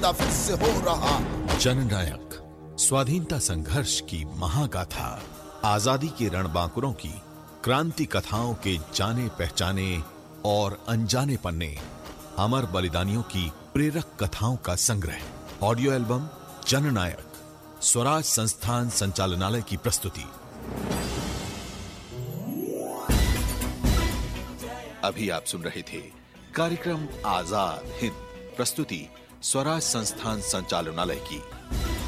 पैदा फिर से हो रहा। जननायक, स्वाधीनता संघर्ष की महागाथा, आजादी के रणबांकुरों की क्रांति कथाओं के जाने पहचाने और अनजाने पन्ने, अमर बलिदानियों की प्रेरक कथाओं का संग्रह। ऑडियो एल्बम जननायक, स्वराज संस्थान संचालनालय की प्रस्तुति। अभी आप सुन रहे थे कार्यक्रम आजाद हिंद, प्रस्तुति स्वराज संस्थान संचालनालय की।